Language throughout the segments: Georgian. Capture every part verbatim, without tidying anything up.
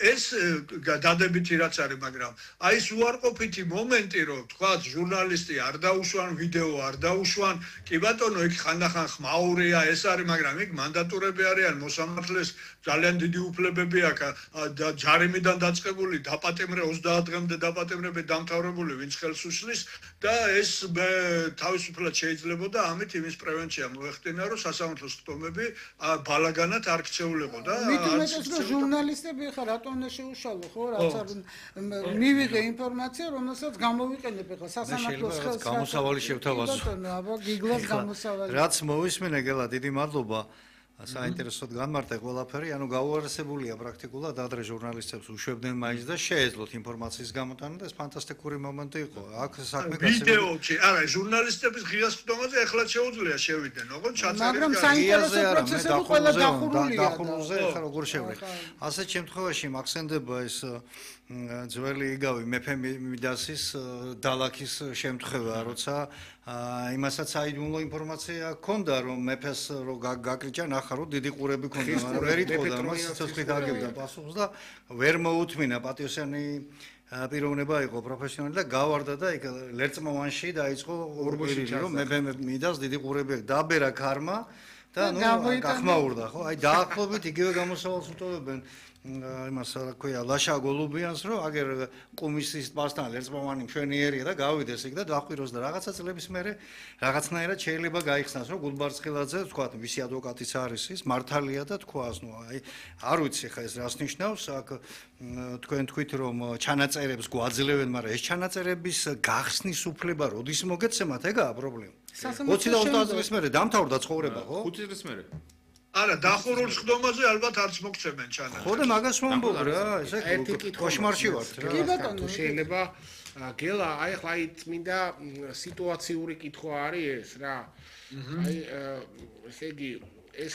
ეს დადებითი რაც არის, მაგრამ აი ეს უარყოფითი მომენტი, რომ თქვა ჟურნალისტი არ დაუშვან ვიდეო, არ დაუშვან, კი ბატონო, იქ ხანდახან ხმაურია, ეს არის, მაგრამ იქ მანდატურები არიან, მოსამართლეს ძალიან დიდი უფლებები აქვს, ჯარიმიდან დაწყებული, დაპატიმრე ოცდაათ დღემდე დაპატიმრები დამთავრებული, ვინც ხელს უშლის და ეს თავისუფლად შეიძლებოდა ამით იმის პრევენცია მოეხდინა, რომ სასამართლოს ხტომები ბალაგანად არ ქცეულიყო და მით უმეტეს რომ ჟურნალისტები ხა რატომ უნდა შეუშალო, ხო, რაც არ მივიღე ინფორმაცია, რომელსაც გამოვიყენებ ხა სასამართლოს ხელს. გამოსავალი შევთავაზო. ბატონო, აბა გიგლას გამოსავალი. რაც მოვისმინე გელა, დიდი მადლობა. საინტერესოდ განმარტე ყველაფერი, ანუ გაუარესებულია პრაქტიკულად ადრე ჟურნალისტებს უშვებდნენ მაინც და შეეძლოთ ინფორმაციის გამოტანა და ეს ფანტასტიკური მომენტი იყო. აქ საქმე ვიდეოებში, არა, ჟურნალისტების ღიას ხდომაზე ეხლა შეუძლია შევიდნენ, ოღონდ ჩაწერილი. მაგრამ საინტერესო პროცესები ყველა დახურულია. დახურულზე ეხლა როგორ შევიდეთ. ასეთ შემთხვევაში მახსენდება ეს ძველი იგავი მეფე მიდასის დალაქის შემთხვევა, როცა იმასაც საიდუმლო ინფორმაცია ჰქონდა, რომ მეფეს რო გაკრიჭა ნახა, რომ დიდი ყურები ჰქონდა, მაგრამ ვერ იტყოდა, რომ სიცოცხლით აგებდა პასუხს და ვერ მოუთმინა პატიოსანი პიროვნება იყო პროფესიონალი და გავარდა და იქ ლერწმოვანში დაიწყო ორბოში, რომ მეფე მიდას დიდი ყურები აქვს, დაბერა ქარმა და ნუ გახმაურდა, ხო? აი დაახლოებით იგივე გამოსავალს უტოვებენ იმას რა ქვია ლაშა გოლუბიანს, რომ აგერ კომისიის პასთან ლერწმოვანი მშვენიერია და გავიდეს იქ და დახვიროს და რაღაცა წლების მერე რაღაცნაირად შეიძლება გაიხსნას, რომ გულბარცხილაძე თქვა მისი ადვოკატიც არის ის მართალია და თქვას, ნუ აი არ ვიცი ხა ეს რას ნიშნავს, აქ თქვენ თქვით რომ ჩანაწერებს გვაძლევენ, მაგრამ ეს ჩანაწერების გახსნის უფლება როდის მოგეცემათ, ეგაა პრობლემა. ოცი და ოცდაათ წლის მერე დამთავრდა ცხოვრება, ხო? ხუთი წლის მერე. არა, დახურულ ხდომაზე ალბათ არც მოგცემენ ჩანაწერს. ხო და მაგას ვამბობ რა, ესე კოშმარში ვართ რა. კი ბატონო, შეიძლება გელა, აი ხლა აი წმინდა სიტუაციური კითხვა არის ეს რა. აი ესე იგი ეს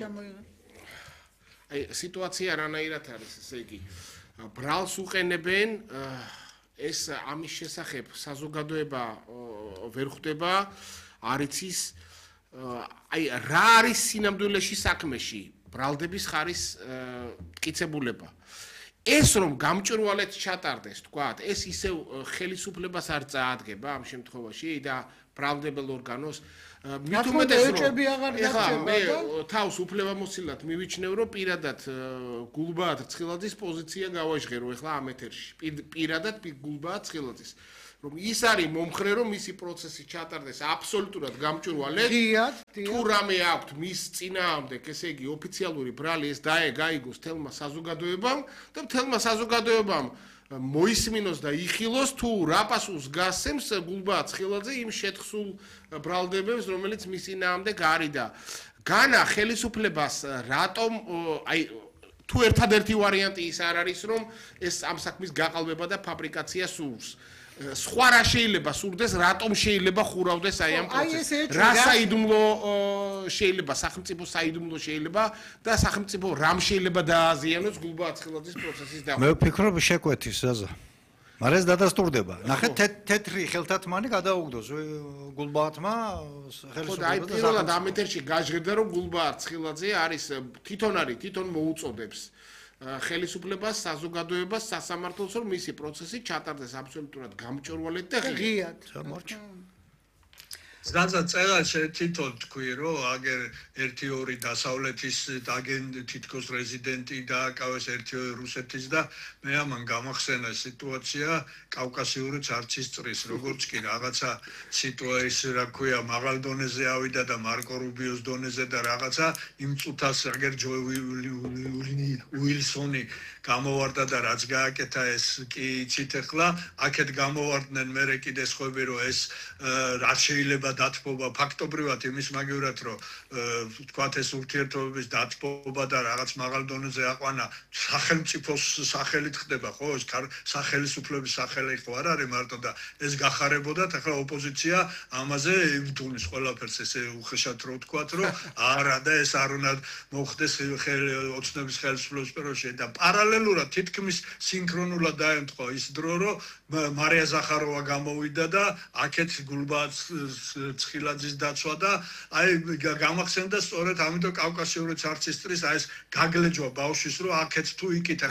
აი სიტუაცია რანაირად არის, ესე იგი ბრალს უყენებენ ეს ამის შესახებ საზოგადოება ვერ ხვდება, არის ის აი რა არის სინამდვილეში საქმეში ბრალდების ხარის მტკიცებულება ეს რომ გამჭვირვალედ ჩატარდეს თქვათ ეს ისევ ხელისუფლებას არ წაადგება ამ შემთხვევაში და ბრალდებელ ორგანოს მით უმეტეს რომ ეხლა მე თავს უფლებამოსილად მივიჩნევ რომ პირადად გულბაათ ცხილაძის პოზიცია გავაჟღერო ეხლა ამ ეთერში პირადად გულბაათ ცხილაძის რომ ის არის მომხრე რომ მისი პროცესი ჩატარდეს აბსოლუტურად გამჭვირვალედ თუ რამე აქვთ მის წინააღმდეგ ესე იგი ოფიციალური ბრალი ეს დაეგაიგოს თელმა საზოგადოებამ და თელმა საზოგადოებამ მოისმინოს და იხილოს თუ რა პასუხს გასცემს გულბაათ ცხილაძე იმ შეთხსულ ბრალდებებს რომელიც მის წინააღმდეგ არის და განა ხელისუფლებას რატომ აი თუ ერთადერთი ვარიანტი ის არ არის რომ ეს ამ საქმის გაყალბება და ფაბრიკაცია სურს სხვა რა შეიძლება სურდეს, რატომ შეიძლება ხურავდეს აი ამ პროცესს? რა საიდუმლო შეიძლება სახელმწიფო საიდუმლო შეიძლება და სახელმწიფო რამ შეიძლება დააზიანოს გულბაათ ცხილაძის პროცესის დაწყება? მე ვფიქრობ შეკვეთის ზაზა. მაგრამ ეს დადასტურდება. ნახეთ თეთრი ხელთათმანი გადაუგდოს გულბაათმა ხელისუფლებას. აი პირველად ამ ეთერში გაჟღერდა რომ გულბაათ ცხილაძე არის თვითონ არის თვითონ მოუწოდებს ხელისუფლებას, საზოგადოებას, სასამართლოს რომ მისი პროცესი ჩატარდეს აბსოლუტურად გამჭვირვალედ და ღიად. გამორჩა. ზაცა წერალში თვითონ თქვი რომ აგერ ერთი ორი დასავლეთის აგენ თითქოს რეზიდენტი დააკავეს ერთი ორი რუსეთის და მე ამან გამახსენა სიტუაცია კავკასიური ცარცის წრის როგორც კი რაღაცა სიტუაცია რა ქვია მაღალ დონეზე ავიდა და მარკო რუბიოს დონეზე და რაღაცა იმ წუთას აგერ ჯო უილსონი გამოვარდა და რაც გააკეთა ეს კი იცით ახლა აქეთ გამოვარდნენ მე კიდე სხვები რომ ეს რა შეიძლება დათბობა ფაქტობრივად იმის მაგივრად რომ თქვათ ეს ურთიერთობების დათბობა და რაღაც მაღალ დონეზე აყვანა სახელმწიფოს სახელით ხდება ხო ეს სახელისუფლების სახელი ხო არ არის მარტო და ეს გახარებოდათ ახლა ოპოზიცია ამაზე იბრძოლის ყველაფერს ესე უხეშად რო თქვათ რომ არა და ეს არ უნდა მოხდეს ოცნების ხელისუფლების პერიოდში და პარალელურად თითქმის სინქრონულად დაემთხვა ის დრო რომ მარია ზახაროვა გამოვიდა და აქეთ გულბაათ ცხილაძის დაცვა და აი გამახსენდა სწორედ ამიტომ კავკასიური ცარცის წრის აი ეს გაგლეჯვა ბავშვის რომ აქეთ თუ იქით